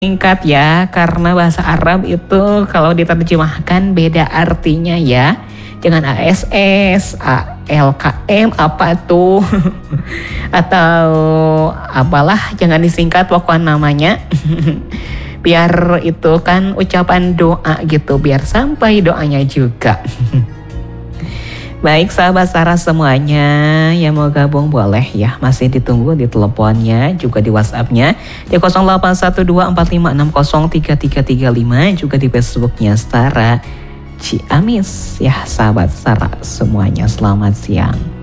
Singkat ya, karena bahasa Arab itu kalau diterjemahkan beda artinya ya. Jangan ASS, ALKM apa tuh. Atau apalah, jangan disingkat pokoknya namanya. Biar itu kan ucapan doa gitu, biar sampai doanya juga. Baik sahabat Sarah semuanya yang mau gabung boleh ya, masih ditunggu di teleponnya juga di WhatsAppnya di 081245603335, juga di Facebooknya Sarah Ciamis ya sahabat Sarah semuanya, selamat siang.